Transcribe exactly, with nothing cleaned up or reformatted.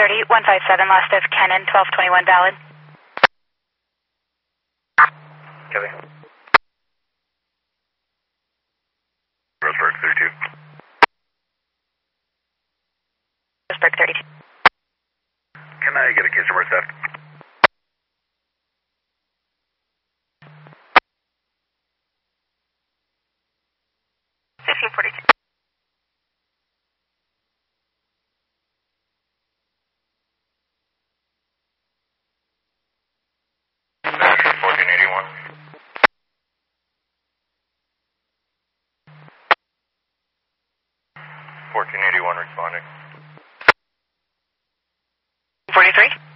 thirty, one five seven, last of Kennan, twelve twenty-one valid. Copy. Roseburg thirty-two. Roseburg thirty-two. Can I get a case report staff? fifteen forty-two. fourteen eighty-one. fourteen eighty-one responding. forty-three.